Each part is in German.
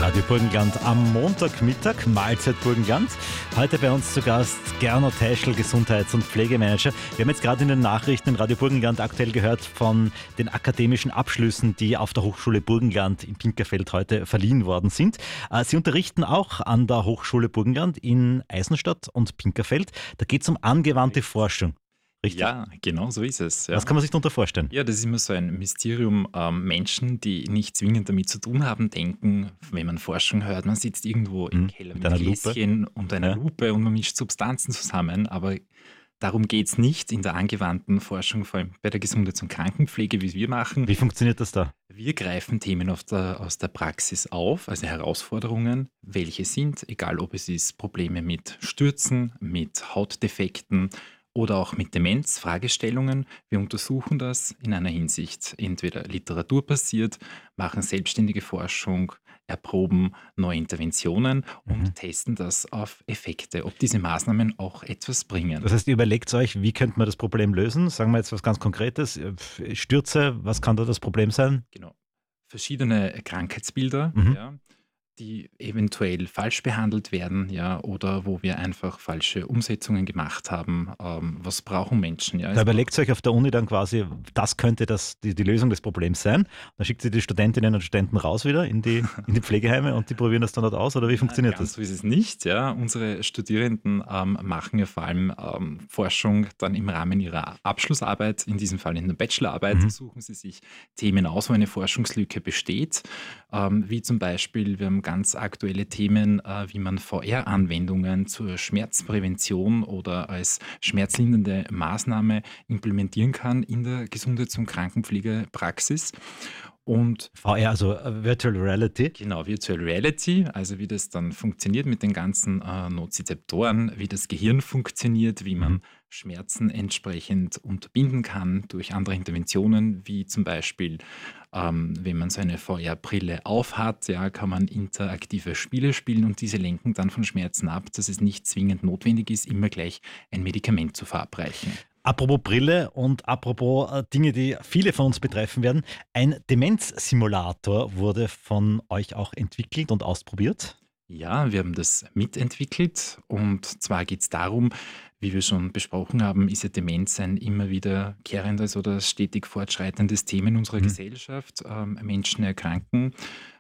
Radio Burgenland am Montagmittag, Mahlzeit Burgenland. Heute bei uns zu Gast Gernot Heischl, Gesundheits- und Pflegemanager. Wir haben jetzt gerade in den Nachrichten in Radio Burgenland aktuell gehört von den akademischen Abschlüssen, die auf der Hochschule Burgenland in Pinkerfeld heute verliehen worden sind. Sie unterrichten auch an der Hochschule Burgenland in Eisenstadt und Pinkerfeld. Da geht es um angewandte Forschung. Richtig? Ja, genau so ist es. Ja. Was kann man sich darunter vorstellen? Ja, das ist immer so ein Mysterium. Menschen, die nicht zwingend damit zu tun haben, denken, wenn man Forschung hört, man sitzt irgendwo im Keller mit einer Gläschen und einer Lupe und man mischt Substanzen zusammen. Aber darum geht es nicht in der angewandten Forschung, vor allem bei der Gesundheits- und Krankenpflege, wie wir machen. Wie funktioniert das da? Wir greifen Themen aus der Praxis auf, also Herausforderungen, welche sind, egal ob es ist Probleme mit Stürzen, mit Hautdefekten, oder auch mit Demenz, Fragestellungen. Wir untersuchen das in einer Hinsicht entweder literaturbasiert, machen selbstständige Forschung, erproben neue Interventionen und testen das auf Effekte, ob diese Maßnahmen auch etwas bringen. Das heißt, ihr überlegt euch, wie könnte man das Problem lösen? Sagen wir jetzt was ganz Konkretes. Stürze, was kann da das Problem sein? Genau. Verschiedene Krankheitsbilder, ja, die eventuell falsch behandelt werden, ja, oder wo wir einfach falsche Umsetzungen gemacht haben. Was brauchen Menschen? Ja? Da überlegt ihr euch auf der Uni dann quasi, das könnte die Lösung des Problems sein. Dann schickt ihr die Studentinnen und Studenten raus wieder in die Pflegeheime und die probieren das dann dort aus, oder wie funktioniert das? So ist es nicht. Ja. Unsere Studierenden machen ja vor allem Forschung dann im Rahmen ihrer Abschlussarbeit, in diesem Fall in der Bachelorarbeit, suchen sie sich Themen aus, wo eine Forschungslücke besteht, wie zum Beispiel, wir haben ganz aktuelle Themen, wie man VR-Anwendungen zur Schmerzprävention oder als schmerzlindernde Maßnahme implementieren kann in der Gesundheits- und Krankenpflegepraxis. Und VR, also Virtual Reality. Genau, Virtual Reality, also wie das dann funktioniert mit den ganzen Nozizeptoren, wie das Gehirn funktioniert, wie man Schmerzen entsprechend unterbinden kann durch andere Interventionen, wie zum Beispiel, wenn man so eine VR-Brille aufhat, ja, kann man interaktive Spiele spielen und diese lenken dann von Schmerzen ab, dass es nicht zwingend notwendig ist, immer gleich ein Medikament zu verabreichen. Apropos Brille und apropos Dinge, die viele von uns betreffen werden. Ein Demenzsimulator wurde von euch auch entwickelt und ausprobiert. Ja, wir haben das mitentwickelt und zwar geht es darum, wie wir schon besprochen haben, ist ja Demenz ein immer wiederkehrendes oder stetig fortschreitendes Thema in unserer Gesellschaft. Menschen erkranken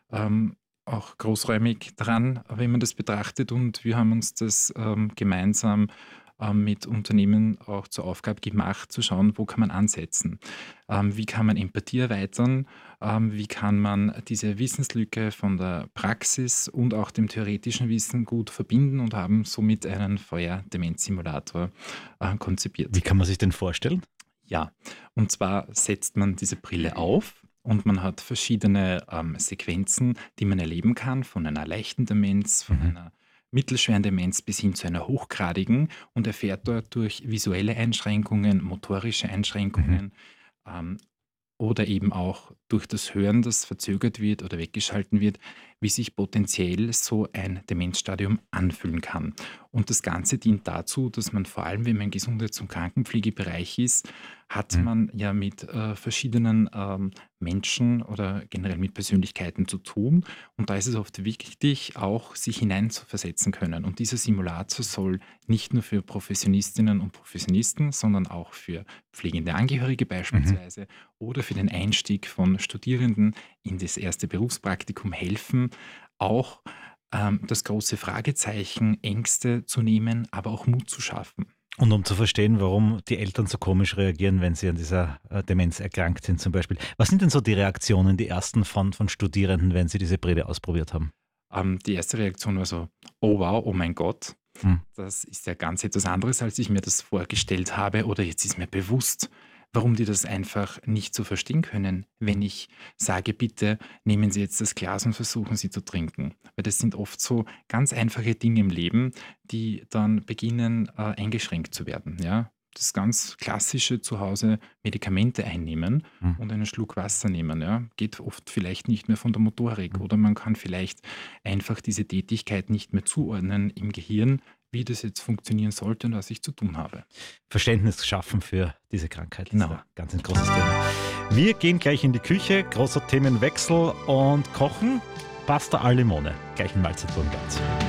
auch großräumig daran, wenn man das betrachtet, und wir haben uns das gemeinsam mit Unternehmen auch zur Aufgabe gemacht, zu schauen, wo kann man ansetzen. Wie kann man Empathie erweitern? Wie kann man diese Wissenslücke von der Praxis und auch dem theoretischen Wissen gut verbinden, und haben somit einen VR-Demenzsimulator konzipiert. Wie kann man sich den vorstellen? Ja, und zwar setzt man diese Brille auf und man hat verschiedene Sequenzen, die man erleben kann, von einer leichten Demenz, von einer mittelschweren Demenz bis hin zu einer hochgradigen, und erfährt dort durch visuelle Einschränkungen, motorische Einschränkungen oder eben auch durch das Hören, das verzögert wird oder weggeschalten wird, wie sich potenziell so ein Demenzstadium anfühlen kann. Und das Ganze dient dazu, dass man vor allem, wenn man im Gesundheits- und Krankenpflegebereich ist, hat man ja mit verschiedenen Menschen oder generell mit Persönlichkeiten zu tun. Und da ist es oft wichtig, auch sich hineinzuversetzen können. Und dieser Simulator soll nicht nur für Professionistinnen und Professionisten, sondern auch für pflegende Angehörige beispielsweise oder für den Einstieg von Studierenden in das erste Berufspraktikum helfen, auch das große Fragezeichen, Ängste zu nehmen, aber auch Mut zu schaffen. Und um zu verstehen, warum die Eltern so komisch reagieren, wenn sie an dieser Demenz erkrankt sind zum Beispiel. Was sind denn so die Reaktionen, die ersten von Studierenden, wenn sie diese Brille ausprobiert haben? Die erste Reaktion war so, oh wow, oh mein Gott, das ist ja ganz etwas anderes, als ich mir das vorgestellt habe, oder jetzt ist mir bewusst, warum die das einfach nicht so verstehen können, wenn ich sage, bitte nehmen Sie jetzt das Glas und versuchen Sie zu trinken. Weil das sind oft so ganz einfache Dinge im Leben, die dann beginnen eingeschränkt zu werden. Ja? Das ganz klassische zu Hause Medikamente einnehmen und einen Schluck Wasser nehmen. Ja? Geht oft vielleicht nicht mehr von der Motorik, oder man kann vielleicht einfach diese Tätigkeit nicht mehr zuordnen im Gehirn, wie das jetzt funktionieren sollte und was ich zu tun habe. Verständnis schaffen für diese Krankheit. Genau. Das ist ein ganz ein großes Thema. Wir gehen gleich in die Küche, großer Themenwechsel und kochen. Pasta al Limone, gleich in Mahlzeit Burgenland.